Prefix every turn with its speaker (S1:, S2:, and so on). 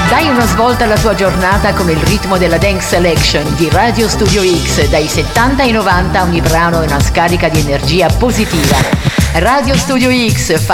S1: Dai una svolta alla tua giornata con il ritmo della Dance Selection di Radio Studio X. Dai 70 ai 90 ogni brano è una scarica di energia positiva. Radio Studio X fa